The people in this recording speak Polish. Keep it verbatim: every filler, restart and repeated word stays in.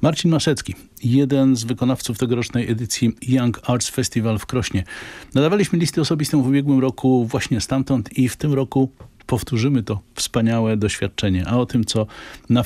Marcin Maszecki, jeden z wykonawców tegorocznej edycji Young Arts Festival w Krośnie. Nadawaliśmy listy osobistą w ubiegłym roku właśnie stamtąd i w tym roku powtórzymy to wspaniałe doświadczenie. A o tym, co na